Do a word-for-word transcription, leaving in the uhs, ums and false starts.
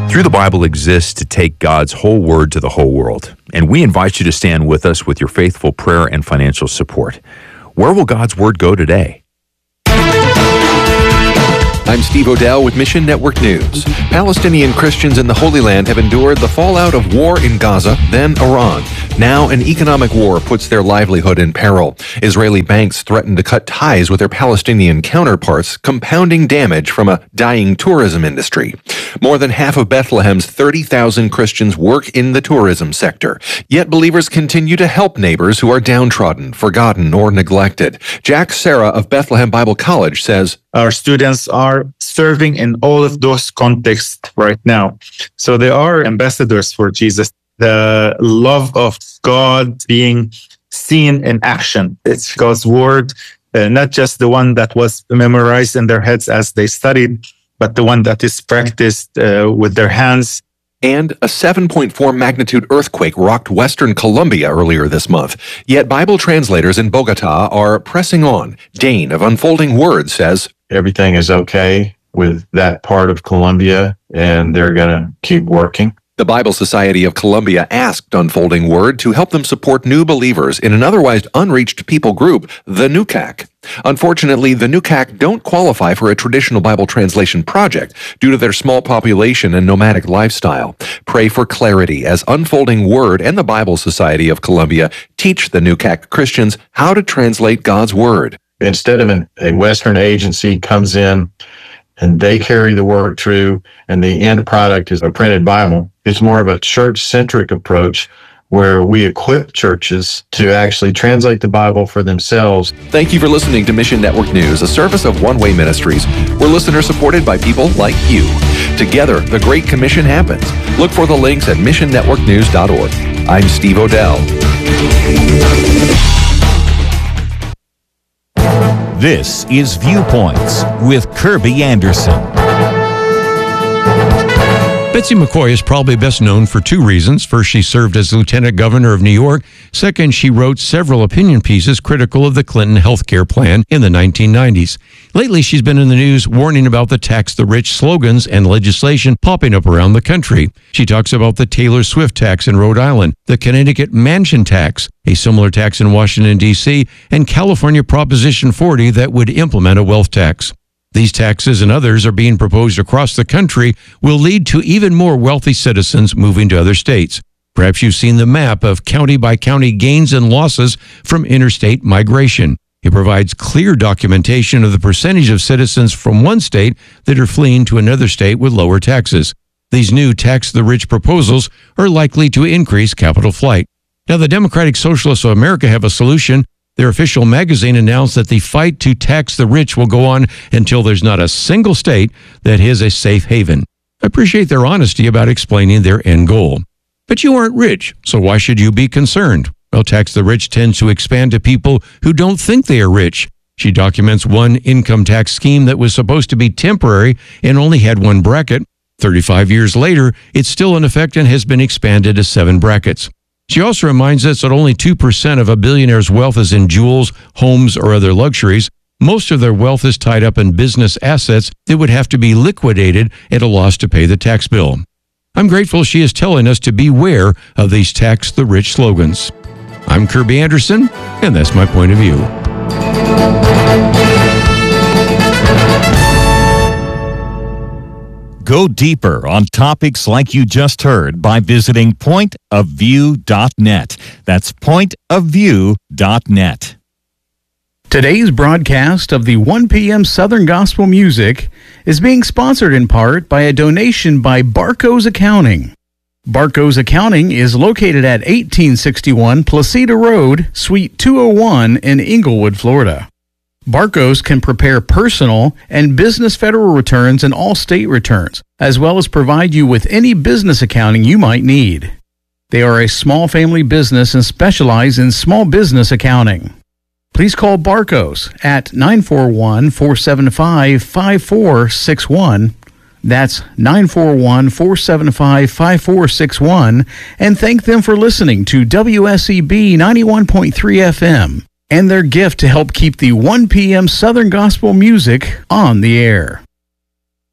Through the Bible exists to take God's whole word to the whole world, and we invite you to stand with us with your faithful prayer and financial support. Where will God's word go today? I'm Steve Odell with Mission Network News. Palestinian Christians in the Holy Land have endured the fallout of war in Gaza, then Iran. Now an economic war puts their livelihood in peril. Israeli banks threaten to cut ties with their Palestinian counterparts, compounding damage from a dying tourism industry. More than half of Bethlehem's thirty thousand Christians work in the tourism sector. Yet believers continue to help neighbors who are downtrodden, forgotten, or neglected. Jack Serra of Bethlehem Bible College says, our students are serving in all of those contexts right now. So they are ambassadors for Jesus. The love of God being seen in action. It's God's word, uh, not just the one that was memorized in their heads as they studied, but the one that is practiced uh, with their hands. And a seven point four magnitude earthquake rocked western Colombia earlier this month. Yet Bible translators in Bogota are pressing on. Dane of Unfolding Word says, everything is okay with that part of Colombia, and they're going to keep working. The Bible Society of Colombia asked Unfolding Word to help them support new believers in an otherwise unreached people group, the N U C A C. Unfortunately, the N U C A C don't qualify for a traditional Bible translation project due to their small population and nomadic lifestyle. Pray for clarity as Unfolding Word and the Bible Society of Colombia teach the N U C A C Christians how to translate God's Word. Instead of an, a Western agency comes in and they carry the work through and the end product is a printed Bible, it's more of a church-centric approach where we equip churches to actually translate the Bible for themselves. Thank you for listening to Mission Network News, a service of One Way Ministries, where listeners supported by people like you. Together, the Great Commission happens. Look for the links at mission network news dot org. I'm Steve Odell. This is Viewpoints with Kirby Anderson. Betsy McCoy is probably best known for two reasons. First, she served as Lieutenant Governor of New York. Second, she wrote several opinion pieces critical of the Clinton health care plan in the nineteen nineties. Lately, she's been in the news warning about the tax the rich slogans and legislation popping up around the country. She talks about the Taylor Swift tax in Rhode Island, the Connecticut mansion tax, a similar tax in Washington, D C, and California Proposition forty that would implement a wealth tax. These taxes and others are being proposed across the country will lead to even more wealthy citizens moving to other states. Perhaps you've seen the map of county-by-county gains and losses from interstate migration. It provides clear documentation of the percentage of citizens from one state that are fleeing to another state with lower taxes. These new tax-the-rich proposals are likely to increase capital flight. Now, the Democratic Socialists of America have a solution. Their official magazine announced that the fight to tax the rich will go on until there's not a single state that is a safe haven. I appreciate their honesty about explaining their end goal. But you aren't rich, so why should you be concerned? Well, tax the rich tends to expand to people who don't think they are rich. She documents one income tax scheme that was supposed to be temporary and only had one bracket. thirty-five years later, it's still in effect and has been expanded to seven brackets. She also reminds us that only two percent of a billionaire's wealth is in jewels, homes, or other luxuries. Most of their wealth is tied up in business assets that would have to be liquidated at a loss to pay the tax bill. I'm grateful she is telling us to beware of these tax-the-rich slogans. I'm Kirby Anderson, and that's my point of view. Go deeper on topics like you just heard by visiting point of view dot net. That's point of view dot net. Today's broadcast of the one p.m. Southern Gospel Music is being sponsored in part by a donation by Barco's Accounting. Barco's Accounting is located at eighteen sixty-one Placida Road, Suite two oh one in Inglewood, Florida. Barco's can prepare personal and business federal returns and all state returns, as well as provide you with any business accounting you might need. They are a small family business and specialize in small business accounting. Please call Barco's at nine four one, four seven five, five four six one. That's nine four one, four seven five, five four six one, and thank them for listening to W S E B ninety-one point three F M and their gift to help keep the one p.m. Southern Gospel Music on the air.